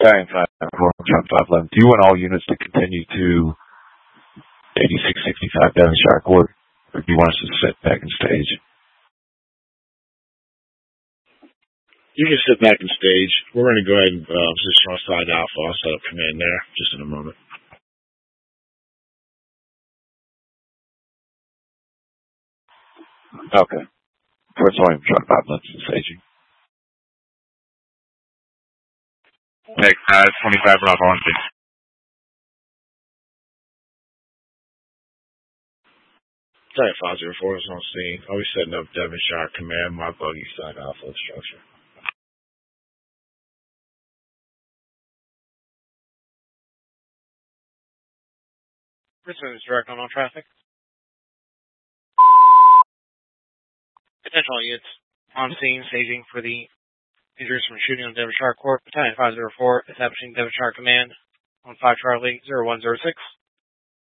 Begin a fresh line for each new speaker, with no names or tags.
Battalion 5, Truck 511. Do you want all units to continue to 8665 Devonshire Court, or do you want us to sit back and stage?
You can sit back and stage. We're going to go ahead and position our side alpha. I'll set up command there just in a moment.
Okay. First volume, Truck 511 staging.
Next, 25 Bravo on stage.
Battalion 504 is on scene. I'll be setting up Devonshire command, my buggy side alpha structure.
Richmond is direct on all traffic. Potential units on scene staging for the injuries from shooting on Devonshire Court. Battalion 504 establishing Devonshire Command on 5 Charlie 0106.